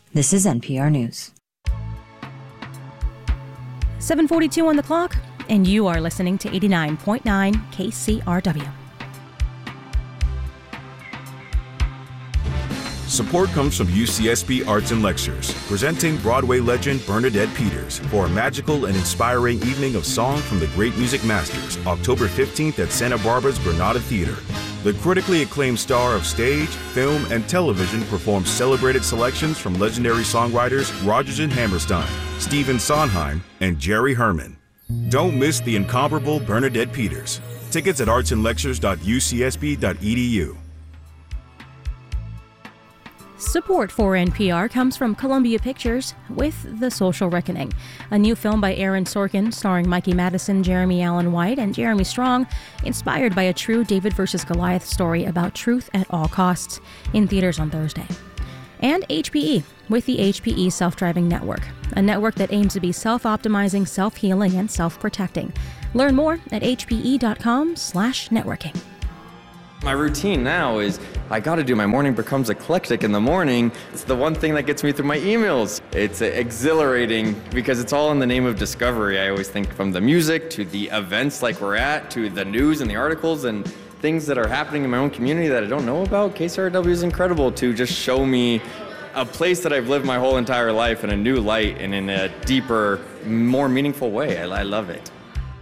This is NPR News. 7:42 on the clock, and you are listening to 89.9 KCRW. Support comes from UCSB Arts and Lectures, presenting Broadway legend Bernadette Peters for a magical and inspiring evening of song from the great music masters, October 15th at Santa Barbara's Granada Theater. The critically acclaimed star of stage, film, and television performs celebrated selections from legendary songwriters Rodgers and Hammerstein, Stephen Sondheim, and Jerry Herman. Don't miss the incomparable Bernadette Peters. Tickets at artsandlectures.ucsb.edu. Support for NPR comes from Columbia Pictures with The Social Reckoning, a new film by Aaron Sorkin starring Mikey Madison, Jeremy Allen White, and Jeremy Strong, inspired by a true David versus Goliath story about truth at all costs, in theaters on Thursday. And HPE with the HPE Self-Driving Network, a network that aims to be self-optimizing, self-healing, and self-protecting. Learn more at hpe.com/networking. My routine now is I got to do my morning becomes eclectic in the morning. It's the one thing that gets me through my emails. It's exhilarating because it's all in the name of discovery. I always think from the music to the events like we're at to the news and the articles and things that are happening in my own community that I don't know about. KCRW is incredible to just show me a place that I've lived my whole entire life in a new light and in a deeper, more meaningful way. I love it.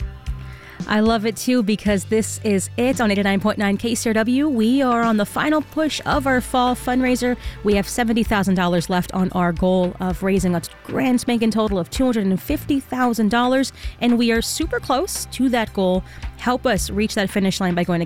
I love it too because this is it on 89.9 KCRW. We are on the final push of our fall fundraiser. We have $70,000 left on our goal of raising a grand spanking total of $250,000, and we are super close to that goal. Help us reach that finish line by going to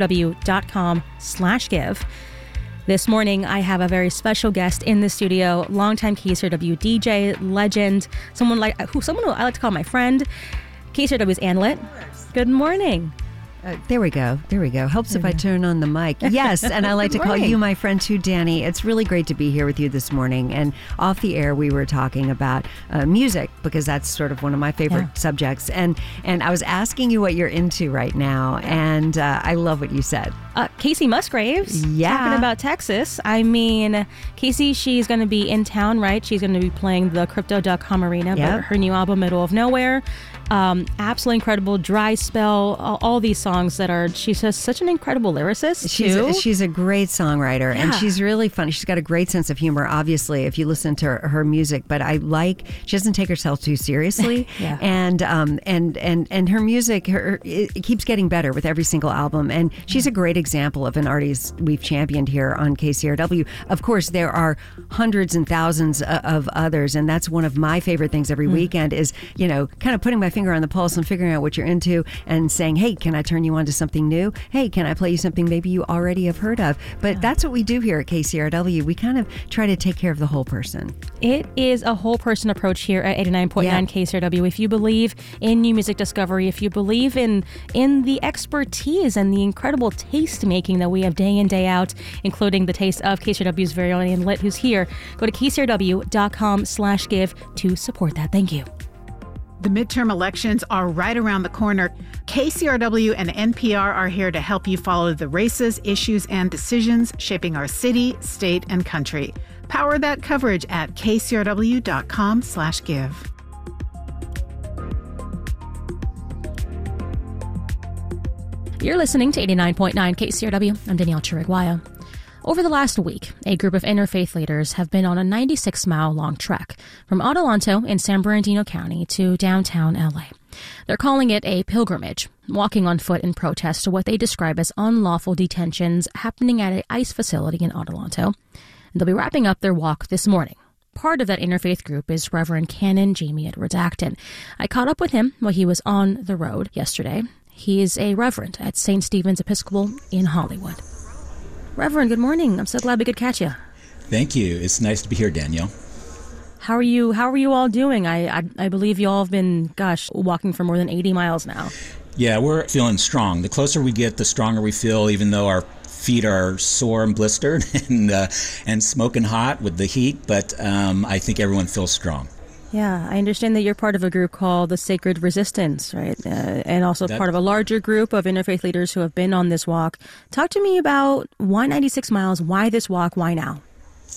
kcrw.com/give. This morning, I have a very special guest in the studio, longtime KCRW DJ, legend, someone who I like to call my friend. KCRW's Ann Litt. Good morning. There we go. Helps if I turn on the mic. Yes, and I like to call you my friend too, Danny. It's really great to be here with you this morning. And off the air, we were talking about music because that's sort of one of my favorite subjects. And I was asking you what you're into right now, and I love what you said. Casey Musgraves, talking about Texas. I mean, Casey, she's going to be in town, right? She's going to be playing the Crypto.com Arena, but her new album, Middle of Nowhere. Absolutely incredible. Dry Spell, all these songs she's just such an incredible lyricist. She's a great songwriter, and she's really funny. She's got a great sense of humor, obviously, if you listen to her music, but she doesn't take herself too seriously. And her music, it keeps getting better with every single album, and she's a great example of an artist we've championed here on KCRW. Of course, there are hundreds and thousands of others, and that's one of my favorite things every weekend is, kind of putting my finger on the pulse and figuring out what you're into and saying, hey, can I turn you on to something new? Hey, can I play you something maybe you already have heard of? But that's what we do here at KCRW. We kind of try to take care of the whole person. It is a whole person approach here at 89.9 KCRW. If you believe in new music discovery, if you believe in the expertise and the incredible taste making that we have day in, day out, including the taste of KCRW's very own Ann Litt, who's here, go to kcrw.com/give to support that. Thank you. The midterm elections are right around the corner. KCRW and NPR are here to help you follow the races, issues, and decisions shaping our city, state, and country. Power that coverage at kcrw.com/give. You're listening to 89.9 KCRW. I'm Danielle Chiriguaya. Over the last week, a group of interfaith leaders have been on a 96-mile-long trek from Adelanto in San Bernardino County to downtown LA. They're calling it a pilgrimage, walking on foot in protest to what they describe as unlawful detentions happening at an ICE facility in Adelanto. They'll be wrapping up their walk this morning. Part of that interfaith group is Reverend Canon Jamie Edwards Acton. I caught up with him while he was on the road yesterday. He is a reverend at St. Stephen's Episcopal in Hollywood. Reverend, good morning. I'm so glad we could catch you. Thank you. It's nice to be here, Danielle. How are you all doing? I believe you all have been, walking for more than 80 miles now. Yeah, we're feeling strong. The closer we get, the stronger we feel, even though our feet are sore and blistered and smoking hot with the heat. But I think everyone feels strong. Yeah, I understand that you're part of a group called the Sacred Resistance, right? And also part of a larger group of interfaith leaders who have been on this walk. Talk to me about why 96 miles, why this walk, why now?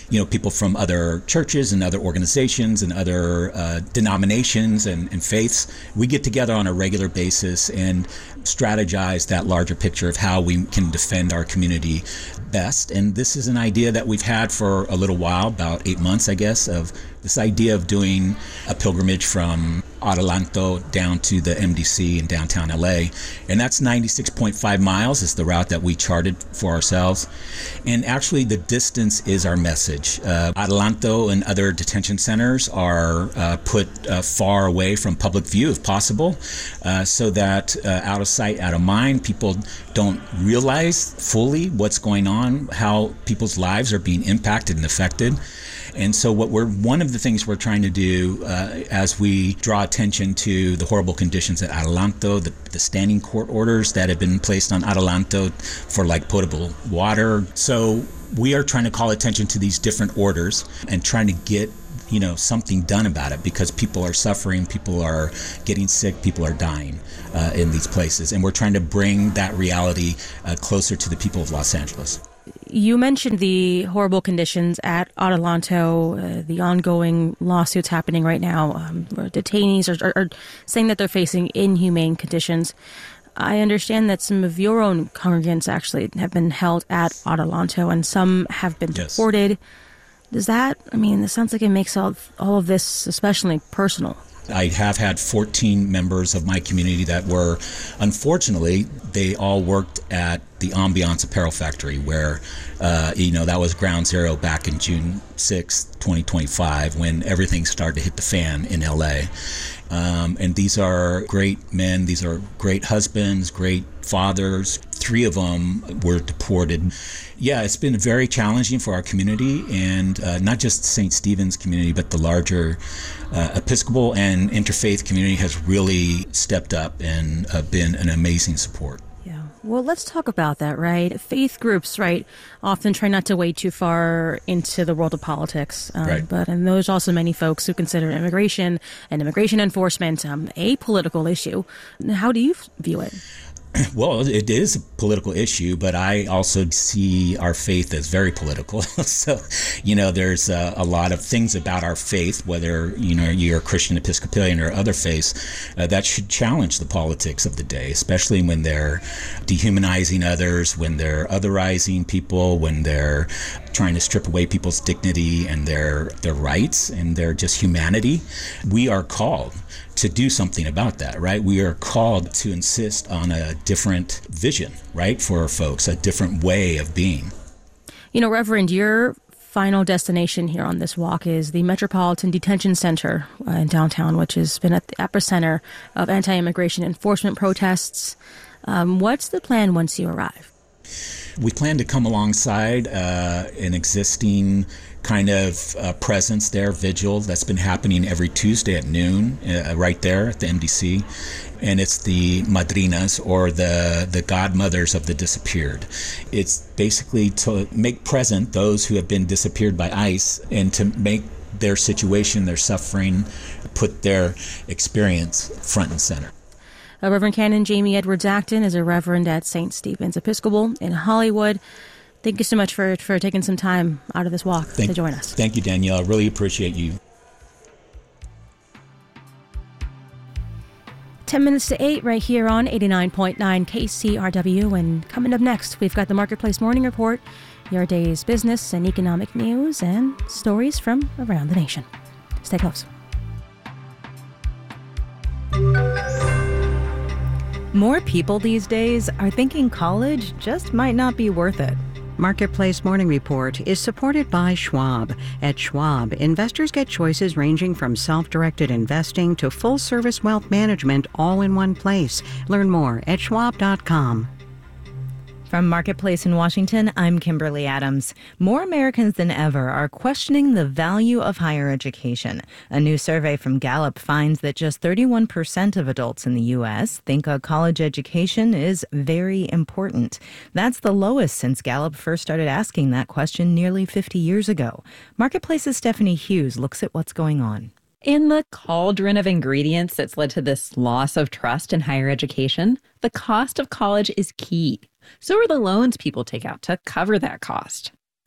people from other churches and other organizations and other denominations and faiths. We get together on a regular basis and strategize that larger picture of how we can defend our community best. And this is an idea that we've had for a little while, about 8 months, I guess, of this idea of doing a pilgrimage from Adelanto down to the MDC in downtown LA. And that's 96.5 miles is the route that we charted for ourselves. And actually the distance is our message. Adelanto and other detention centers are put far away from public view if possible, so that out of sight, out of mind, people don't realize fully what's going on, how people's lives are being impacted and affected. And so one of the things we're trying to do as we draw attention to the horrible conditions at Adelanto, the standing court orders that have been placed on Adelanto for potable water. So we are trying to call attention to these different orders and trying to get something done about it, because people are suffering, people are getting sick, people are dying in these places. And we're trying to bring that reality closer to the people of Los Angeles. You mentioned the horrible conditions at Adelanto, the ongoing lawsuits happening right now, where detainees are saying that they're facing inhumane conditions. I understand that some of your own congregants actually have been held at Adelanto, and some have been deported. Does that, this sounds like it makes all of this especially personal. I have had 14 members of my community that were, unfortunately, they all worked at the Ambiance Apparel Factory, where, that was ground zero back in June 6, 2025, when everything started to hit the fan in LA. And these are great men, these are great husbands, great fathers. 3 of them were deported. Yeah, it's been very challenging for our community, and not just St. Stephen's community, but the larger Episcopal and interfaith community has really stepped up and been an amazing support. Yeah. Well, let's talk about that, right? Faith groups, right, often try not to wade too far into the world of politics. Right. And there's also many folks who consider immigration and immigration enforcement a political issue. How do you view it? Well, it is a political issue, but I also see our faith as very political. So, there's a lot of things about our faith, whether, you're a Christian Episcopalian or other faiths, that should challenge the politics of the day, especially when they're dehumanizing others, when they're otherizing people, when they're trying to strip away people's dignity and their rights and their just humanity. We are called to do something about that, right? We are called to insist on a different vision, right, for folks, a different way of being. Reverend, your final destination here on this walk is the Metropolitan Detention Center in downtown, which has been at the epicenter of anti-immigration enforcement protests. What's the plan once you arrive? We plan to come alongside an existing kind of presence there, vigil that's been happening every Tuesday at noon, right there at the MDC. And it's the madrinas, or the godmothers of the disappeared. It's basically to make present those who have been disappeared by ICE and to make their situation, their suffering, put their experience front and center. Reverend Canon Jamie Edwards Acton is a reverend at St. Stephen's Episcopal in Hollywood. Thank you so much for taking some time out of this walk to join us. Thank you, Danielle. I really appreciate you. 10 minutes to 8 right here on 89.9 KCRW. And coming up next, we've got the Marketplace Morning Report, your day's business and economic news, and stories from around the nation. Stay close. More people these days are thinking college just might not be worth it. Marketplace Morning Report is supported by Schwab. At Schwab, investors get choices ranging from self-directed investing to full-service wealth management all in one place. Learn more at schwab.com. From Marketplace in Washington, I'm Kimberly Adams. More Americans than ever are questioning the value of higher education. A new survey from Gallup finds that just 31% of adults in the U.S. think a college education is very important. That's the lowest since Gallup first started asking that question nearly 50 years ago. Marketplace's Stephanie Hughes looks at what's going on. In the cauldron of ingredients that's led to this loss of trust in higher education, the cost of college is key. So are the loans people take out to cover that cost.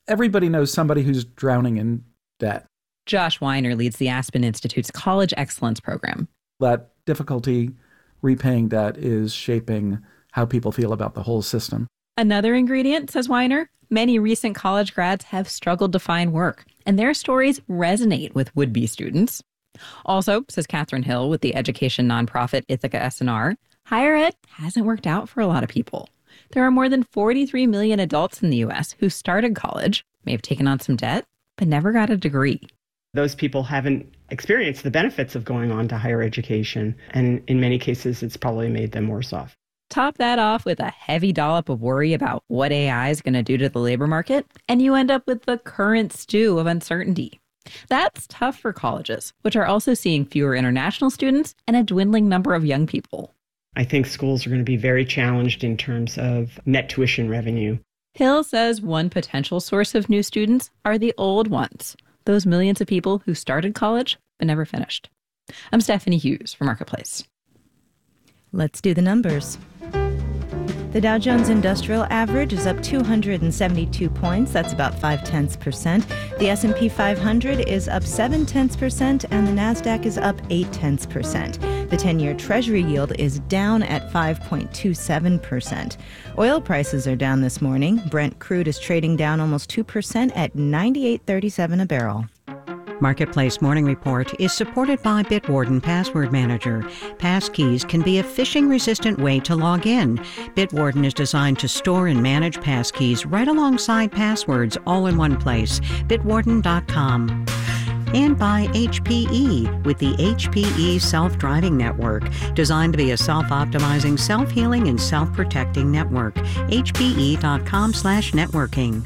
Everybody knows somebody who's drowning in debt. Josh Weiner leads the Aspen Institute's College Excellence Program. That difficulty repaying debt is shaping how people feel about the whole system. Another ingredient, says Weiner, many recent college grads have struggled to find work, and their stories resonate with would-be students. Also, says Catherine Hill with the education nonprofit Ithaca S&R, higher ed hasn't worked out for a lot of people. There are more than 43 million adults in the U.S. who started college, may have taken on some debt, but never got a degree. Those people haven't experienced the benefits of going on to higher education, and in many cases, it's probably made them worse off. Top that off with a heavy dollop of worry about what AI is going to do to the labor market, and you end up with the current stew of uncertainty. That's tough for colleges, which are also seeing fewer international students and a dwindling number of young people. I think schools are going to be very challenged in terms of net tuition revenue. Hill says one potential source of new students are the old ones, those millions of people who started college but never finished. I'm Stephanie Hughes for Marketplace. Let's do the numbers. The Dow Jones Industrial Average is up 272 points. That's about 0.5%. The S&P 500 is up 0.7%, and the Nasdaq is up 0.8%. The 10-year Treasury yield is down at 5.27%. Oil prices are down this morning. Brent crude is trading down almost 2% at $98.37 a barrel. Marketplace Morning Report is supported by Bitwarden Password Manager. Passkeys can be a phishing-resistant way to log in. Bitwarden is designed to store and manage passkeys right alongside passwords all in one place. Bitwarden.com. And by HPE with the HPE Self-Driving Network, designed to be a self-optimizing, self-healing, and self-protecting network. HPE.com/networking.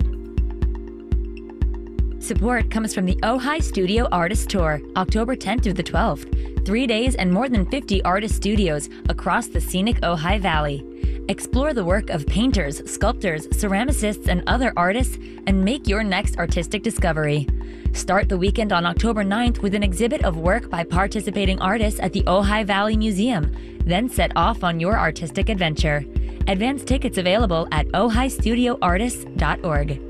Support comes from the Ojai Studio Artist Tour, October 10th through the 12th. 3 days and more than 50 artist studios across the scenic Ojai Valley. Explore the work of painters, sculptors, ceramicists, and other artists and make your next artistic discovery. Start the weekend on October 9th with an exhibit of work by participating artists at the Ojai Valley Museum. Then set off on your artistic adventure. Advance tickets available at ojaistudioartists.org.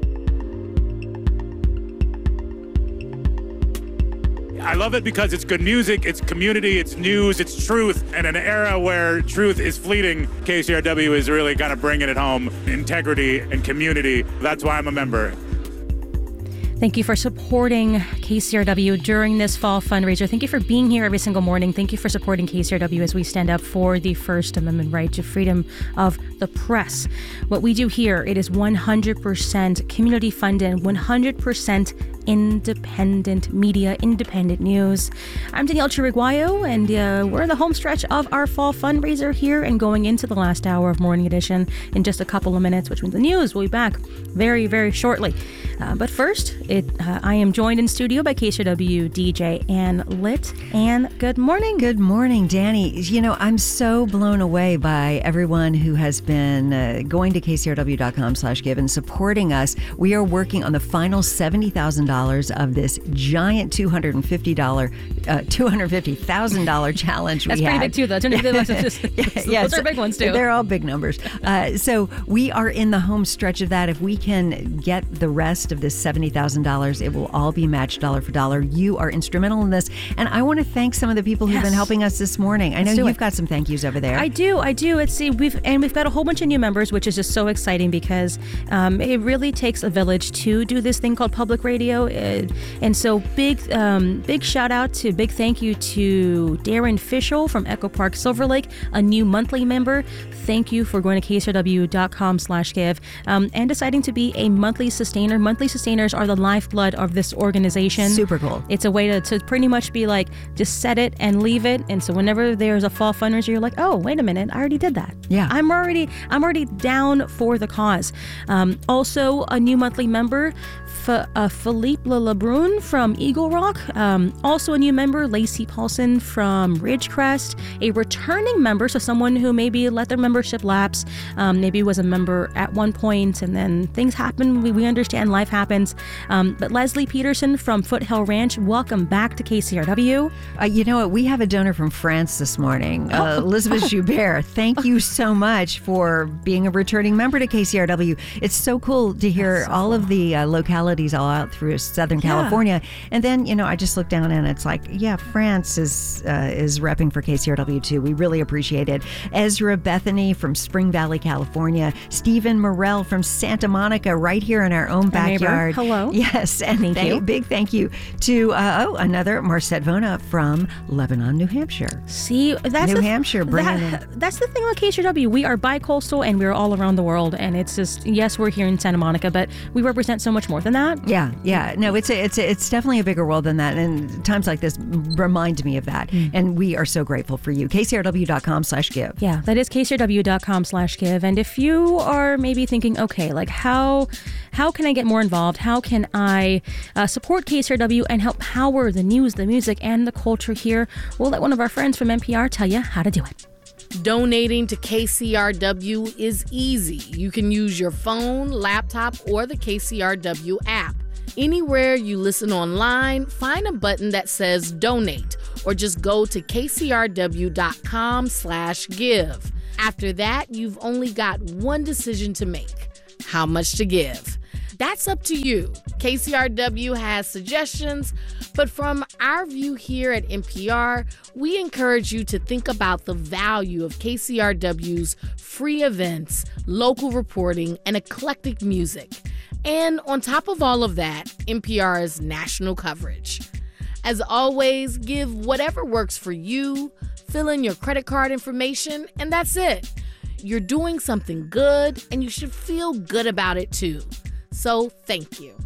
I love it because it's good music, it's community, it's news, it's truth. And in an era where truth is fleeting, KCRW is really kind of bringing it home. Integrity and community. That's why I'm a member. Thank you for supporting KCRW during this fall fundraiser. Thank you for being here every single morning. Thank you for supporting KCRW as we stand up for the First Amendment right to freedom of the press. What we do here, it is 100% community funded, 100% independent media, independent news. I'm Danielle Chiriguayo, and we're in the home stretch of our fall fundraiser here and going into the last hour of Morning Edition in just a couple of minutes, which means the news will be back very, very shortly. But first, I am joined in studio by KCRW DJ Ann Litt. Ann, good morning. Good morning, Danny. You know, I'm so blown away by everyone who has been going to kcrw.com/give and supporting us. We are working on the final $70,000 of this giant $250,000 challenge. That's pretty big too, though. Those are big ones too. They're all big numbers. So we are in the home stretch of that. If we can get the rest of this $70,000, it will all be matched dollar for dollar. You are instrumental in this, and I want to thank some of the people who've been helping us this morning. I know you've got some thank yous over there. I do. Let's see. We've got a whole bunch of new members, which is just so exciting because it really takes a village to do this thing called public radio. And so big shout out to, big thank you to Darren Fischel from Echo Park Silver Lake, a new monthly member. Thank you for going to kcrw.com/give and deciding to be a monthly sustainer. Monthly sustainers are the lifeblood of this organization. Super cool. It's a way to pretty much be like, just set it and leave it. And so whenever there's a fall fundraiser, you're like, oh, wait a minute, I already did that. Yeah. I'm already down for the cause. Also, a new monthly member, Felicia Philippe Lebrun from Eagle Rock. Also a new member, Lacey Paulson from Ridgecrest. A returning member, so someone who maybe let their membership lapse, maybe was a member at one point and then things happen. We understand life happens. But Leslie Peterson from Foothill Ranch, welcome back to KCRW. You know what? We have a donor from France this morning, Elizabeth Joubert. Thank you so much for being a returning member to KCRW. It's so cool to hear all of the localities all out through Southern California. And then, you know, I just looked down and it's like, yeah, France is repping for KCRW too. We really appreciate it. Ezra Bethany from Spring Valley, California. Stephen Morell from Santa Monica, right here in our own backyard. Hello. Yes, and big thank you to another Marcette Vona from Lebanon, New Hampshire. See, that's New Hampshire bringing that's the thing about KCRW. We are bi-coastal and we're all around the world, and it's just, yes, we're here in Santa Monica, but we represent so much more than that. Yeah. No, it's definitely a bigger world than that, and times like this remind me of that. And we are so grateful for you. KCRW.com/give. Yeah, that is KCRW.com/give. And if you are maybe thinking, okay, like how can I get more involved? How can I support KCRW and help power the news, the music, and the culture here? We'll let one of our friends from NPR tell you how to do it. Donating to KCRW is easy. You can use your phone, laptop, or the KCRW app. Anywhere you listen online, find a button that says donate, or just go to KCRW.com/give. After that, you've only got one decision to make: how much to give. That's up to you. KCRW has suggestions, but from our view here at NPR, we encourage you to think about the value of KCRW's free events, local reporting, and eclectic music. And on top of all of that, NPR's national coverage. As always, give whatever works for you, fill in your credit card information, and that's it. You're doing something good, and you should feel good about it too. So thank you.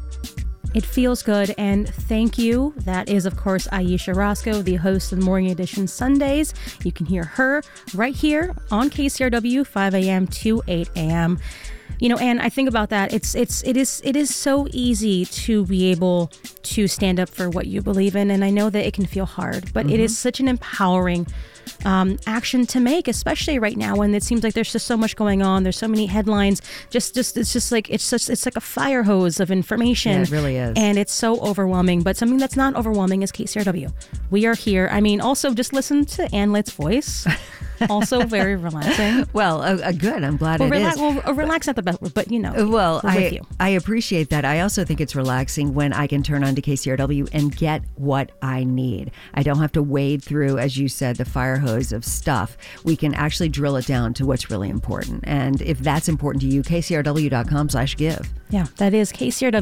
It feels good, and thank you. That is, of course, Aisha Roscoe, the host of the Morning Edition Sundays. You can hear her right here on KCRW, 5 a.m. to 8 a.m. You know, and I think about that. It is so easy to be able to stand up for what you believe in, and I know that it can feel hard, but it is such an empowering action to make, especially right now when it seems like there's just so much going on. There's so many headlines. It's like a fire hose of information. Yeah, it really is, and it's so overwhelming. But something that's not overwhelming is KCRW. We are here. I mean, also just listen to Ann Litt's voice. Also very relaxing. Well, good. I'm glad it is. Well, relax at the best, but you know. Well, with you. I appreciate that. I also think it's relaxing when I can turn on to KCRW and get what I need. I don't have to wade through, as you said, the fire hose of stuff. We can actually drill it down to what's really important. And if that's important to you, KCRW.com/give. Yeah, that is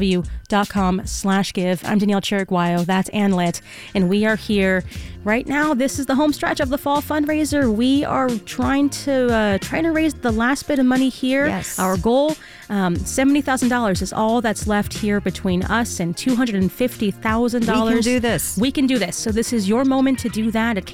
KCRW.com/give. I'm Danielle Chiriguayo. That's Ann Litt. And we are here right now. This is the home stretch of the fall fundraiser. We are trying to raise the last bit of money here. Yes. Our goal, $70,000 is all that's left here between us and $250,000. We can do this. We can do this. So this is your moment to do that at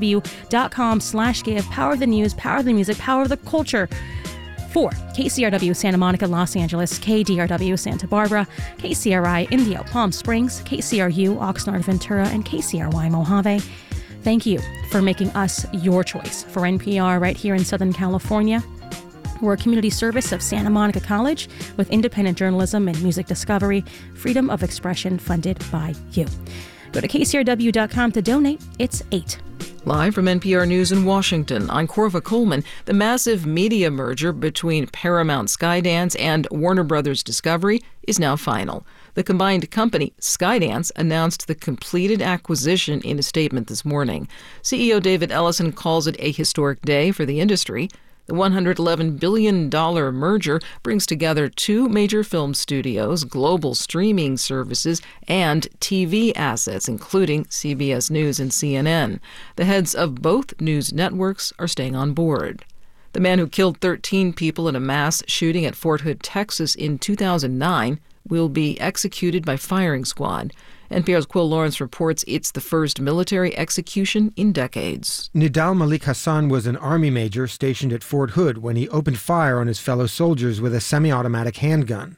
KCRW.com/give. Power the news, power the music, power the culture. For KCRW Santa Monica, Los Angeles, KDRW Santa Barbara, KCRI Indio Palm Springs, KCRU Oxnard Ventura, and KCRY Mojave. Thank you for making us your choice for NPR right here in Southern California. We're a community service of Santa Monica College with independent journalism and music discovery, freedom of expression funded by you. Go to KCRW.com to donate. It's 8. Live from NPR News in Washington, I'm Corva Coleman. The massive media merger between Paramount Skydance and Warner Brothers Discovery is now final. The combined company, Skydance, announced the completed acquisition in a statement this morning. CEO David Ellison calls it a historic day for the industry. The $111 billion merger brings together two major film studios, global streaming services, and TV assets, including CBS News and CNN. The heads of both news networks are staying on board. The man who killed 13 people in a mass shooting at Fort Hood, Texas in 2009 will be executed by firing squad. NPR's Quill Lawrence reports it's the first military execution in decades. Nidal Malik Hassan was an Army major stationed at Fort Hood when he opened fire on his fellow soldiers with a semi-automatic handgun.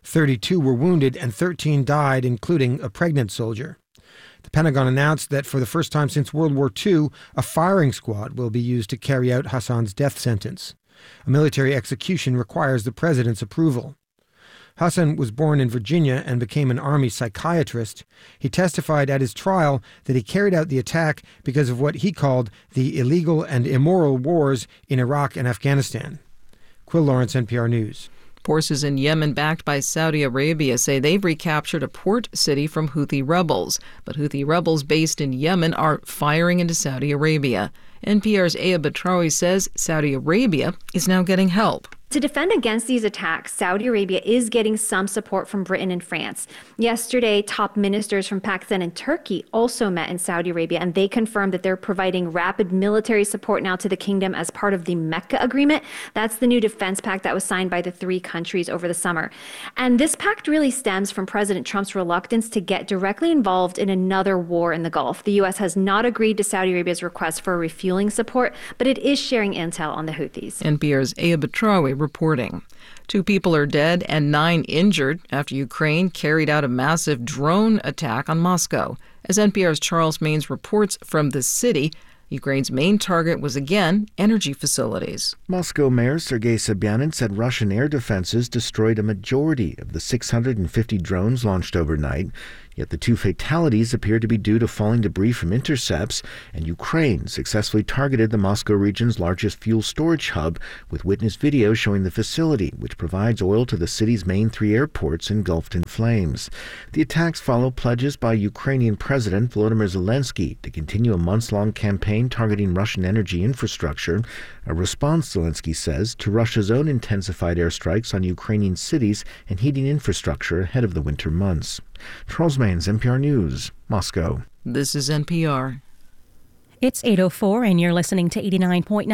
32 were wounded and 13 died, including a pregnant soldier. The Pentagon announced that for the first time since World War II, a firing squad will be used to carry out Hassan's death sentence. A military execution requires the president's approval. Hassan was born in Virginia and became an Army psychiatrist. He testified at his trial that he carried out the attack because of what he called the illegal and immoral wars in Iraq and Afghanistan. Quill Lawrence, NPR News. Forces in Yemen backed by Saudi Arabia say they've recaptured a port city from Houthi rebels. But Houthi rebels based in Yemen are firing into Saudi Arabia. NPR's Aya Batrawi says Saudi Arabia is now getting help. To defend against these attacks, Saudi Arabia is getting some support from Britain and France. Yesterday, top ministers from Pakistan and Turkey also met in Saudi Arabia, and they confirmed that they're providing rapid military support now to the kingdom as part of the Mecca Agreement. That's the new defense pact that was signed by the three countries over the summer. And this pact really stems from President Trump's reluctance to get directly involved in another war in the Gulf. The U.S. has not agreed to Saudi Arabia's request for refueling support, but it is sharing intel on the Houthis. NPR's Aya Batrawi reporting. 2 people are dead and 9 injured after Ukraine carried out a massive drone attack on Moscow. As NPR's Charles Maines reports from the city, Ukraine's main target was again energy facilities. Moscow Mayor Sergei Sobyanin said Russian air defenses destroyed a majority of the 650 drones launched overnight. Yet the 2 fatalities appear to be due to falling debris from intercepts, and Ukraine successfully targeted the Moscow region's largest fuel storage hub, with witness video showing the facility, which provides oil to the city's main 3 airports, engulfed in flames. The attacks follow pledges by Ukrainian President Volodymyr Zelensky to continue a months-long campaign targeting Russian energy infrastructure, a response, Zelensky says, to Russia's own intensified airstrikes on Ukrainian cities and heating infrastructure ahead of the winter months. Charles Maines, NPR News, Moscow. This is NPR. It's 8:04 and you're listening to 89.9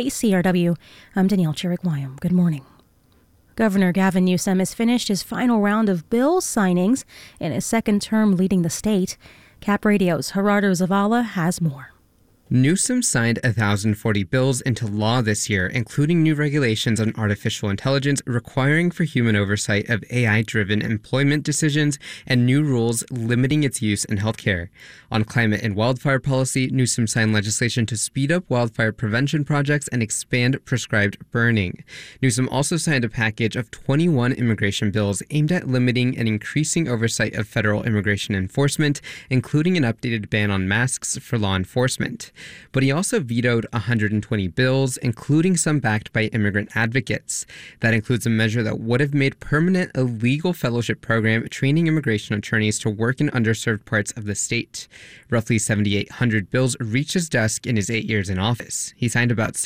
KCRW. I'm Danielle Chirickwayam. Good morning. Governor Gavin Newsom has finished his final round of bill signings in his second term leading the state. Cap Radio's Gerardo Zavala has more. Newsom signed 1,040 bills into law this year, including new regulations on artificial intelligence requiring for human oversight of AI-driven employment decisions and new rules limiting its use in healthcare. On climate and wildfire policy, Newsom signed legislation to speed up wildfire prevention projects and expand prescribed burning. Newsom also signed a package of 21 immigration bills aimed at limiting and increasing oversight of federal immigration enforcement, including an updated ban on masks for law enforcement. But he also vetoed 120 bills, including some backed by immigrant advocates. That includes a measure that would have made permanent a legal fellowship program training immigration attorneys to work in underserved parts of the state. Roughly 7,800 bills reached his desk in his 8 years in office. He signed about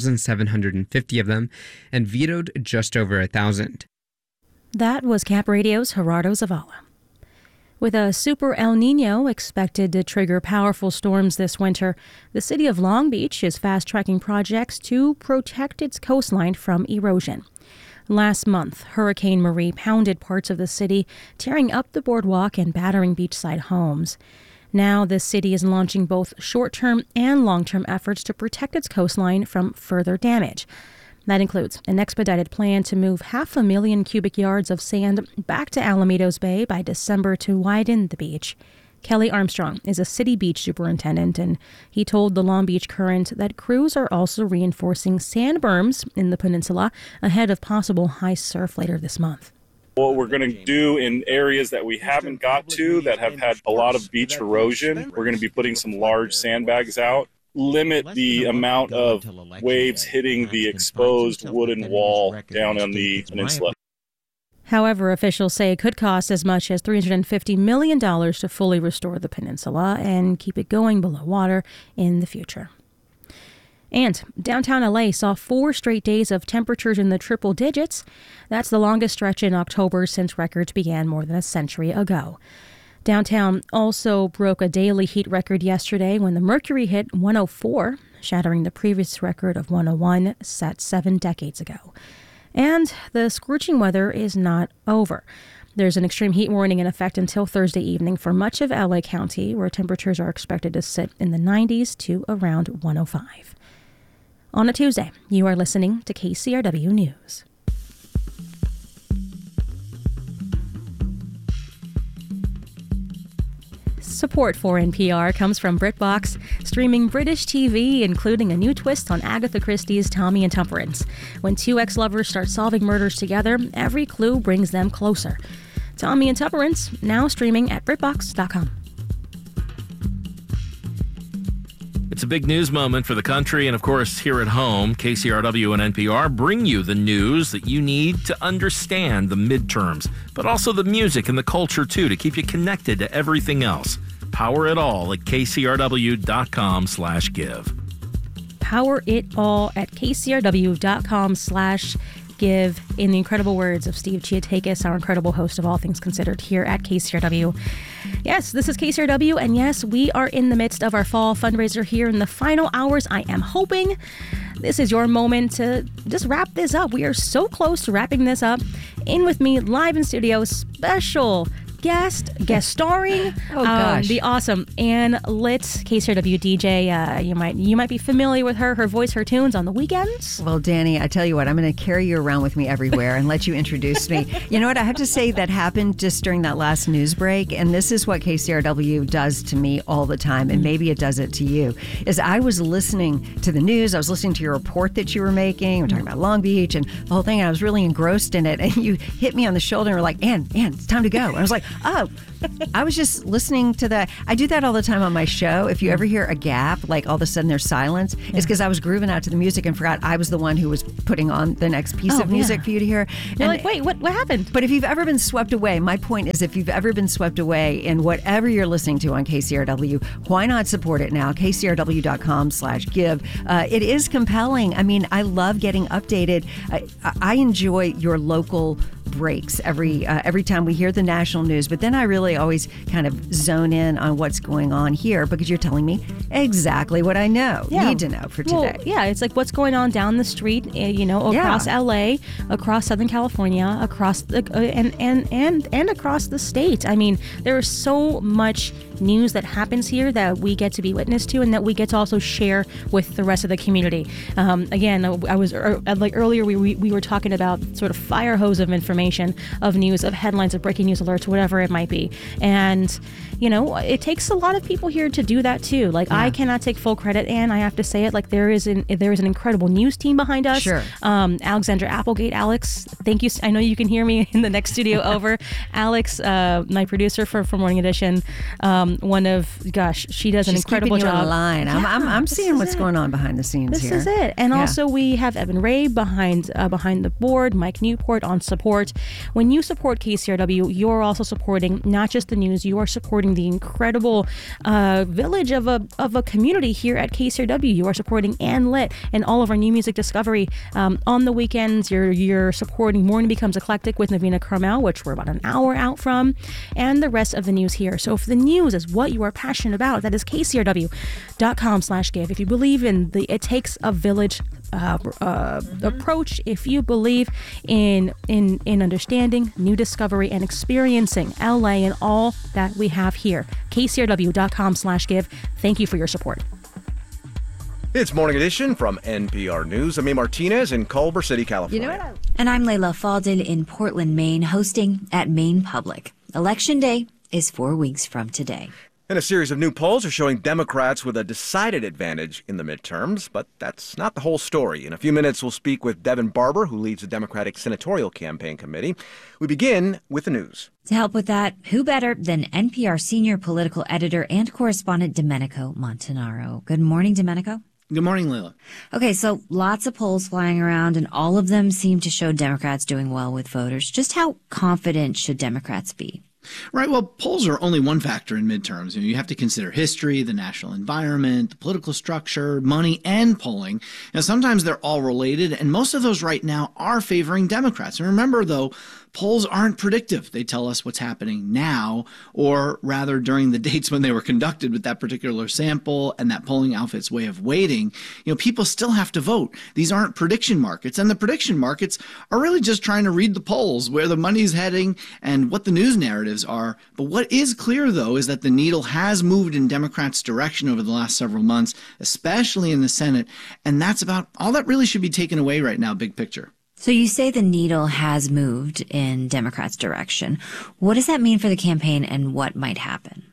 6,750 of them and vetoed just over 1,000. That was Cap Radio's Gerardo Zavala. With a super El Nino expected to trigger powerful storms this winter, the city of Long Beach is fast-tracking projects to protect its coastline from erosion. Last month, Hurricane Marie pounded parts of the city, tearing up the boardwalk and battering beachside homes. Now, the city is launching both short-term and long-term efforts to protect its coastline from further damage. That includes an expedited plan to move 500,000 cubic yards of sand back to Alamitos Bay by December to widen the beach. Kelly Armstrong is a city beach superintendent, and he told the Long Beach Current that crews are also reinforcing sand berms in the peninsula ahead of possible high surf later this month. What we're going to do in areas that we haven't got to that have had a lot of beach erosion, we're going to be putting some large sandbags out. Limit the amount of waves hitting the exposed wooden wall down on the peninsula. However, officials say it could cost as much as $350 million to fully restore the peninsula and keep it going below water in the future. And downtown LA saw 4 straight days of temperatures in the triple digits. That's the longest stretch in October since records began more than a century ago. Downtown also broke a daily heat record yesterday when the mercury hit 104, shattering the previous record of 101 set 7 decades ago. And the scorching weather is not over. There's an extreme heat warning in effect until Thursday evening for much of LA County, where temperatures are expected to sit in the 90s to around 105. On a Tuesday, you are listening to KCRW News. Support for NPR comes from BritBox, streaming British TV, including a new twist on Agatha Christie's Tommy and Temperance. When two ex-lovers start solving murders together, every clue brings them closer. Tommy and Temperance, now streaming at BritBox.com. It's a big news moment for the country and, of course, here at home. KCRW and NPR bring you the news that you need to understand the midterms, but also the music and the culture, too, to keep you connected to everything else. Power it all at kcrw.com/give. Power it all at kcrw.com/give. In the incredible words of Steve Chiatakis, our incredible host of All Things Considered here at KCRW. Yes, this is KCRW, and yes, we are in the midst of our fall fundraiser here in the final hours. I am hoping this is your moment to just wrap this up. We are so close to wrapping this up. In with me, live in studio, special guest starring the awesome Ann Litt, KCRW DJ. You might be familiar with her voice, her tunes on the weekends. Well, Danny, I tell you what, I'm going to carry you around with me everywhere and let you introduce me. You know what? I have to say that happened just during that last news break, and this is what KCRW does to me all the time, and maybe it does it to you, is I was listening to the news, I was listening to your report that you were making, we're talking about Long Beach and the whole thing, and I was really engrossed in it, and you hit me on the shoulder and were like, Ann, it's time to go. And I was like, oh, I was just listening to that. I do that all the time on my show. If you ever hear a gap, like all of a sudden there's silence, it's because I was grooving out to the music and forgot I was the one who was putting on the next piece of music for you to hear. You're like, wait, what happened? But if you've ever been swept away, my point is if you've ever been swept away in whatever you're listening to on KCRW, why not support it now? KCRW.com/give. It is compelling. I mean, I love getting updated. I enjoy your local breaks every time we hear the national news, but then I really always kind of zone in on what's going on here because you're telling me exactly what I need to know for today. Well, it's like what's going on down the street, across LA, across Southern California, across the and across the state. I mean, there is so much news that happens here that we get to be witness to and that we get to also share with the rest of the community. Again, I was earlier we were talking about sort of fire hose of information, of news, of headlines, of breaking news alerts, whatever it might be. And it takes a lot of people here to do that too. I cannot take full credit, and I have to say it, there is an incredible news team behind us. Sure. Alexandra Applegate, Alex, thank you. I know you can hear me in the next studio over. Alex, my producer for Morning Edition, she does an incredible job. On the line. Yeah, I'm seeing what's going on behind the scenes here. This is it. And also we have Evan Ray behind the board, Mike Newport on support. When you support KCRW, you're also supporting not just the news, you are supporting the incredible village of a community here at KCRW. You are supporting Ann Litt and all of our new music discovery. On the weekends, you're supporting Morning Becomes Eclectic with Navina Carmel, which we're about an hour out from, and the rest of the news here. So if the news is what you are passionate about, that is kcrw.com/give. If you believe in the It Takes a Village approach, if you believe in understanding, new discovery, and experiencing LA and all that we have here, kcrw.com/give. Thank you for your support. It's Morning Edition from NPR News. I'm A. Martinez in Culver City, California. And I'm Layla Faldin in Portland, Maine, hosting at Maine Public. Election Day is 4 weeks from today. And a series of new polls are showing Democrats with a decided advantage in the midterms, but that's not the whole story. In a few minutes, we'll speak with Devin Barber, who leads the Democratic Senatorial Campaign Committee. We begin with the news. To help with that, who better than NPR senior political editor and correspondent Domenico Montanaro. Good morning, Domenico. Good morning, Layla. Okay, so lots of polls flying around, and all of them seem to show Democrats doing well with voters. Just how confident should Democrats be? Right. Well, polls are only one factor in midterms. You have to consider history, the national environment, the political structure, money, and polling. Now, sometimes they're all related, and most of those right now are favoring Democrats. And remember, though, polls aren't predictive. They tell us what's happening now, or rather during the dates when they were conducted with that particular sample and that polling outfit's way of weighting. People still have to vote. These aren't prediction markets, and the prediction markets are really just trying to read the polls, where the money's heading and what the news narratives are. But what is clear, though, is that the needle has moved in Democrats' direction over the last several months, especially in the Senate, and that's about all that really should be taken away right now, big picture. So you say the needle has moved in Democrats' direction. What does that mean for the campaign and what might happen?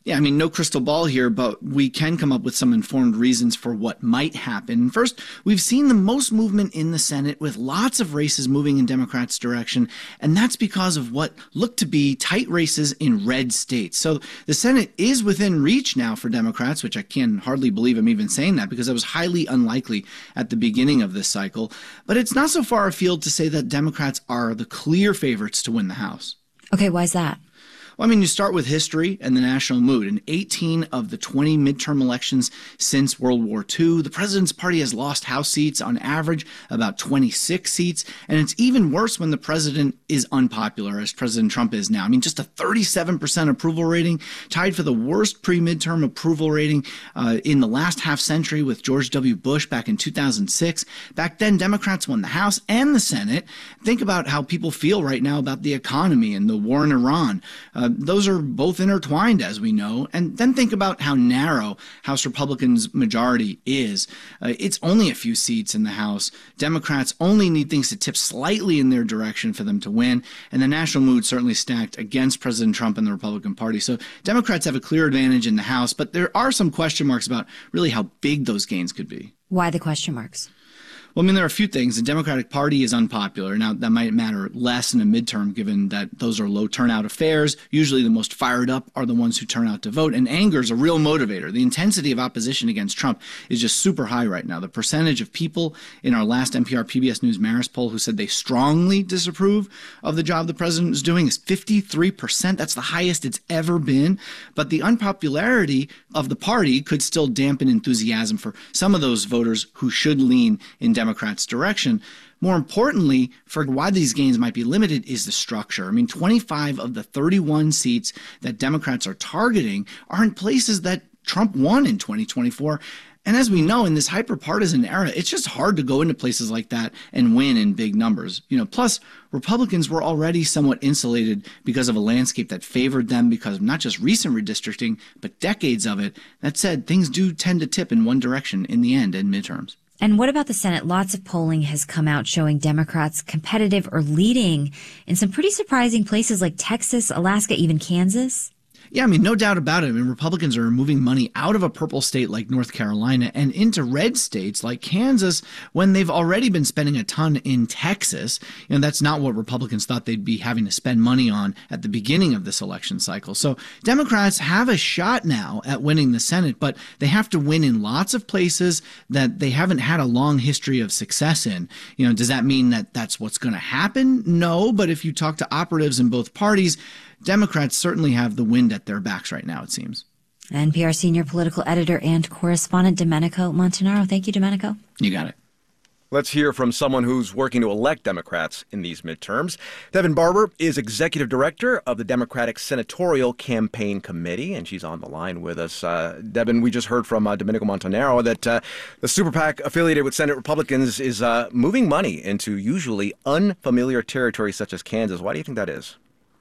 Yeah, I mean, no crystal ball here, but we can come up with some informed reasons for what might happen. First, we've seen the most movement in the Senate with lots of races moving in Democrats' direction, and that's because of what look to be tight races in red states. So the Senate is within reach now for Democrats, which I can hardly believe I'm even saying that because that was highly unlikely at the beginning of this cycle. But it's not so far afield to say that Democrats are the clear favorites to win the House. Okay, why is that? Well, I mean, you start with history and the national mood. In 18 of the 20 midterm elections since World War II, the president's party has lost House seats on average about 26 seats. And it's even worse when the president is unpopular, as President Trump is now. I mean, just a 37% approval rating, tied for the worst pre-midterm approval rating in the last half century with George W. Bush back in 2006. Back then, Democrats won the House and the Senate. Think about how people feel right now about the economy and the war in Iran. Those are both intertwined, as we know. And then think about how narrow House Republicans' majority is. It's only a few seats in the House. Democrats only need things to tip slightly in their direction for them to win. And the national mood certainly stacked against President Trump and the Republican Party. So Democrats have a clear advantage in the House, but there are some question marks about really how big those gains could be. Why the question marks? Well, I mean, there are a few things. The Democratic Party is unpopular. Now, that might matter less in a midterm, given that those are low turnout affairs. Usually the most fired up are the ones who turn out to vote. And anger is a real motivator. The intensity of opposition against Trump is just super high right now. The percentage of people in our last NPR PBS News Marist poll who said they strongly disapprove of the job the president is doing is 53%. That's the highest it's ever been. But the unpopularity of the party could still dampen enthusiasm for some of those voters who should lean in Democrats' direction. More importantly, for why these gains might be limited is the structure. I mean, 25 of the 31 seats that Democrats are targeting are in places that Trump won in 2024. And as we know, in this hyper-partisan era, it's just hard to go into places like that and win in big numbers. Plus, Republicans were already somewhat insulated because of a landscape that favored them because of not just recent redistricting, but decades of it. That said, things do tend to tip in one direction in the end in midterms. And what about the Senate? Lots of polling has come out showing Democrats competitive or leading in some pretty surprising places like Texas, Alaska, even Kansas. Yeah, I mean, no doubt about it. I mean, Republicans are moving money out of a purple state like North Carolina and into red states like Kansas when they've already been spending a ton in Texas. That's not what Republicans thought they'd be having to spend money on at the beginning of this election cycle. So Democrats have a shot now at winning the Senate, but they have to win in lots of places that they haven't had a long history of success in. Does that mean that that's what's going to happen? No, but if you talk to operatives in both parties, Democrats certainly have the wind at their backs right now, it seems. NPR senior political editor and correspondent Domenico Montanaro. Thank you, Domenico. You got it. Let's hear from someone who's working to elect Democrats in these midterms. Devin Barber is executive director of the Democratic Senatorial Campaign Committee, and she's on the line with us. Devin, we just heard from Domenico Montanaro that the super PAC affiliated with Senate Republicans is moving money into usually unfamiliar territory such as Kansas. Why do you think that is?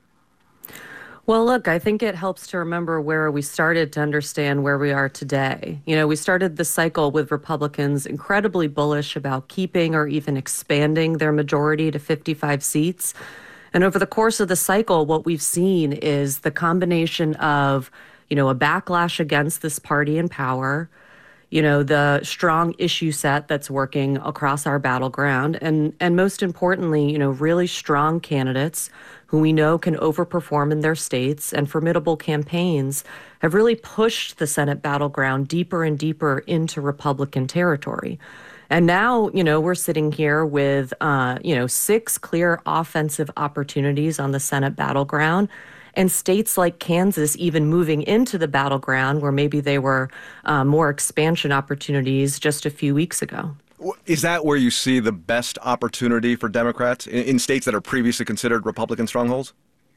Well, look, I think it helps to remember where we started to understand where we are today. We started the cycle with Republicans incredibly bullish about keeping or even expanding their majority to 55 seats. And over the course of the cycle, what we've seen is the combination of, a backlash against this party in power, the strong issue set that's working across our battleground, and most importantly, really strong candidates who we know can overperform in their states, and formidable campaigns have really pushed the Senate battleground deeper and deeper into Republican territory. And now, we're sitting here with, 6 clear offensive opportunities on the Senate battleground, and states like Kansas even moving into the battleground where maybe they were more expansion opportunities just a few weeks ago. Is that where you see the best opportunity for Democrats in states that are previously considered Republican strongholds?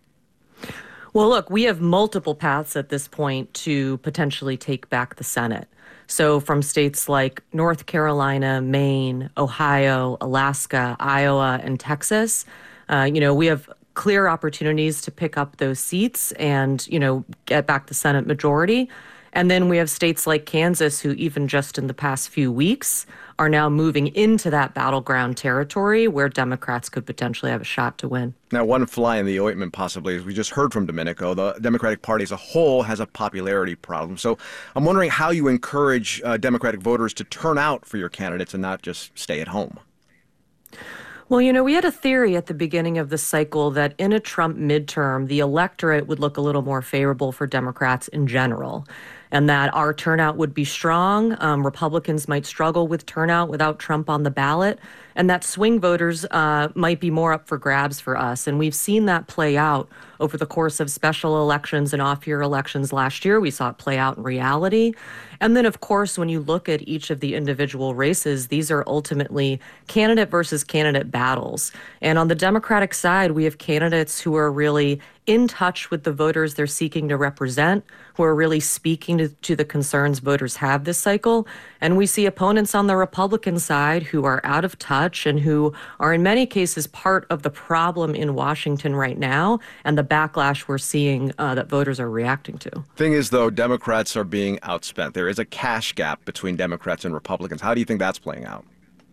Well, look, we have multiple paths at this point to potentially take back the Senate. So from states like North Carolina, Maine, Ohio, Alaska, Iowa, and Texas, we have clear opportunities to pick up those seats and, get back the Senate majority. And then we have states like Kansas who even just in the past few weeks are now moving into that battleground territory where Democrats could potentially have a shot to win. Now, one fly in the ointment possibly, as we just heard from Domenico, the Democratic Party as a whole has a popularity problem. So I'm wondering how you encourage Democratic voters to turn out for your candidates and not just stay at home. Well, we had a theory at the beginning of the cycle that in a Trump midterm, the electorate would look a little more favorable for Democrats in general, and that our turnout would be strong. Republicans might struggle with turnout without Trump on the ballot, and that swing voters might be more up for grabs for us. And we've seen that play out over the course of special elections and off-year elections last year. We saw it play out in reality. And then, of course, when you look at each of the individual races, these are ultimately candidate versus candidate battles. And on the Democratic side, we have candidates who are really in touch with the voters they're seeking to represent, who are really speaking to the concerns voters have this cycle. And we see opponents on the Republican side who are out of touch and who are in many cases part of the problem in Washington right now and the backlash we're seeing that voters are reacting to. Thing is, though, Democrats are being outspent. There is a cash gap between Democrats and Republicans. How do you think that's playing out?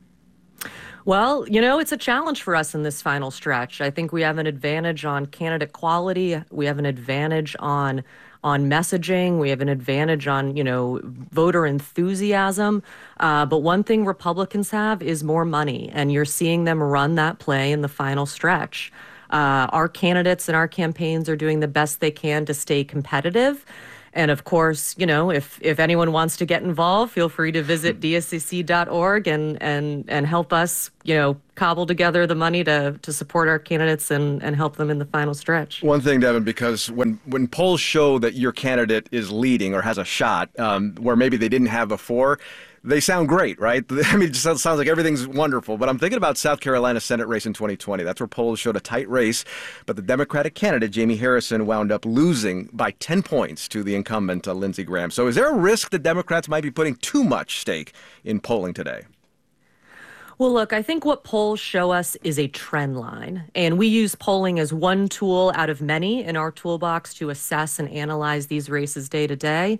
Well, it's a challenge for us in this final stretch. I think we have an advantage on candidate quality. We have an advantage on messaging. We have an advantage on, voter enthusiasm. But one thing Republicans have is more money, and you're seeing them run that play in the final stretch. Our candidates and our campaigns are doing the best they can to stay competitive. And of course, if anyone wants to get involved, feel free to visit dscc.org and help us, cobble together the money to support our candidates and help them in the final stretch. One thing, Devin, because when polls show that your candidate is leading or has a shot where maybe they didn't have before, they sound great, right? I mean, it just sounds like everything's wonderful. But I'm thinking about South Carolina Senate race in 2020. That's where polls showed a tight race. But the Democratic candidate, Jamie Harrison, wound up losing by 10 points to the incumbent, Lindsey Graham. So is there a risk that Democrats might be putting too much stake in polling today? Well, look, I think what polls show us is a trend line, and we use polling as one tool out of many in our toolbox to assess and analyze these races day to day.